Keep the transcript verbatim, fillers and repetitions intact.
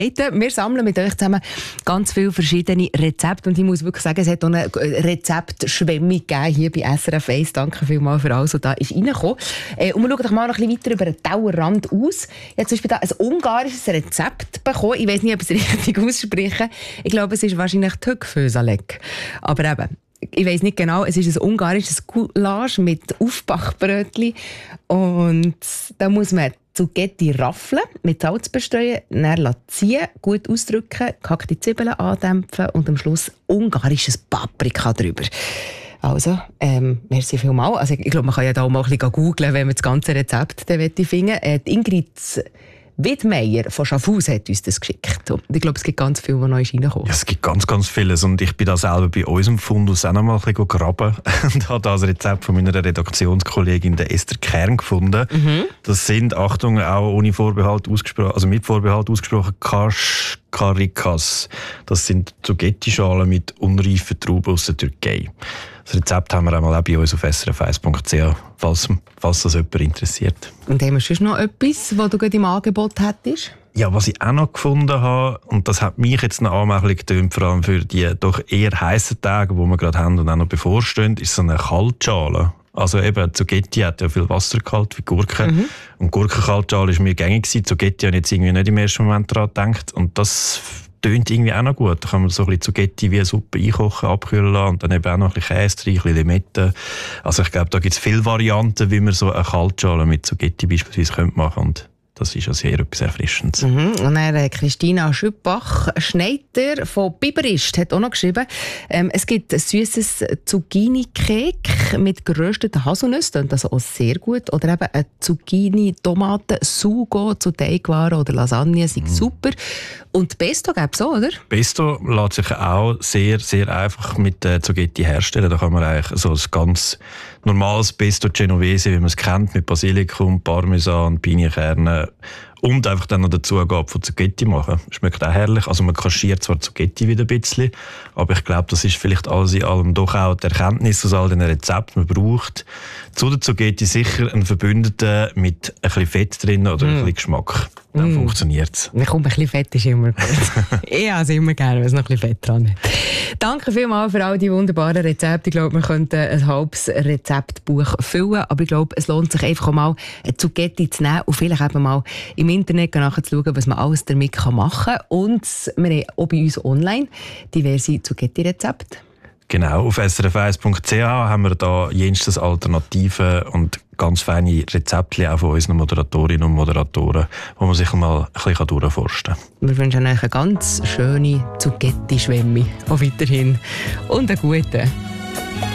Wir sammeln mit euch zusammen ganz viele verschiedene Rezepte und ich muss wirklich sagen, es hat auch eine Rezeptschwemme gegeben hier bei S R F eins. Danke vielmals für alles, was da ist reingekommen. Und wir schauen doch mal noch ein bisschen weiter über den Tellerrand aus. Ich habe zum Beispiel da ein ungarisches Rezept bekommen. Ich weiß nicht, ob ich es richtig ausspreche. Ich glaube, es ist wahrscheinlich Tökfösalek. Aber eben, ich weiss nicht genau, es ist ein ungarisches Goulash mit Aufbackbrötchen und da muss man Zucchetti raffeln, mit Salz bestreuen, dann ziehen, gut ausdrücken, gehackte Zwiebeln andämpfen und am Schluss ungarisches Paprika drüber. Also, ähm, merci vielmals. Also, ich glaube, man kann ja da auch mal ein bisschen googlen, wenn man das ganze Rezept finden will. Äh, Ingrid Widmeier von Schaffhaus hat uns das geschickt. Und ich glaube, es gibt ganz viel, was neu reinkommt. Ja, es gibt ganz, ganz vieles. Und ich bin da selber bei unserem Fundus auch noch mal ein bisschen graben und habe das Rezept von meiner Redaktionskollegin der Esther Kern gefunden. Mhm. Das sind, Achtung, auch ohne Vorbehalt ausgesprochen, also mit Vorbehalt ausgesprochen, Kashkarikas. Das sind Zucchetti-Schalen mit unreifen Trauben aus der Türkei. Das Rezept haben wir einmal auch bei uns auf s r f eins punkt c h, falls, falls das jemand interessiert. Und haben wir sonst noch etwas, was du gerade im Angebot hättest? Ja, was ich auch noch gefunden habe, und das hat mich jetzt noch anmerklich getönt, vor allem für die doch eher heissen Tage, die wir gerade haben und auch noch bevorstehen, ist so eine Kaltschale. Also eben, Zucchetti hat ja viel Wassergehalt wie Gurke. Mhm. Und Gurkenkaltschale war mir gängig gewesen. Zucchetti habe ich jetzt irgendwie nicht im ersten Moment daran gedacht. Und das tönt irgendwie auch noch gut. Da kann man so ein bisschen Zucchetti wie eine Suppe einkochen, abkühlen lassen und dann eben auch noch ein bisschen Käse rein, ein bisschen Limette. Also ich glaube, da gibt es viele Varianten, wie man so eine Kaltschale mit Zucchetti beispielsweise machen könnte. Das ist ja sehr etwas Erfrischendes. Mhm. Und dann äh, Christina Schüppach-Schneider von Biberist hat auch noch geschrieben, ähm, es gibt ein süßes Zucchini-Cake mit gerösteten Haselnüssen, das ist auch sehr gut. Oder eben ein Zucchini-Tomaten-Sugo zu Teigwaren oder Lasagne, sind mhm. super. Und Pesto gäbe es auch, oder? Pesto lässt sich auch sehr, sehr einfach mit äh, Zucchetti herstellen. Da kann man eigentlich so ein ganz normales Pesto Genovese, wie man es kennt, mit Basilikum, Parmesan, Pinienkerne und einfach dann noch den Zugabe von Zucchetti machen. Schmeckt auch herrlich. Also man kaschiert zwar Zucchetti wieder ein bisschen, aber ich glaube, das ist vielleicht alles in allem doch auch die Erkenntnis aus all diesen Rezepten. Man braucht zu der Zucchetti sicher einen Verbündeten mit ein bisschen Fett drin oder mm. ein bisschen Geschmack. Dann mm. funktioniert es. Komm, ein bisschen Fett ist immer gut. Ich habe es immer gerne, wenn es noch ein bisschen Fett dran hat. Danke vielmals für all die wunderbaren Rezepte. Ich glaube, wir könnten ein halbes Rezeptbuch füllen, aber ich glaube, es lohnt sich einfach mal, eine Zucchetti zu nehmen und vielleicht eben mal im Internet nachzuschauen, was man alles damit machen kann. Und wir haben auch bei uns online diverse Zucchetti-Rezepte. Genau, auf s r f eins punkt c h haben wir da jenstes Alternativen und ganz feine Rezepte auch von unseren Moderatorinnen und Moderatoren, wo man sich mal ein bisschen durchforsten kann. Wir wünschen euch eine ganz schöne Zucchetti-Schwemme auch weiterhin und einen guten.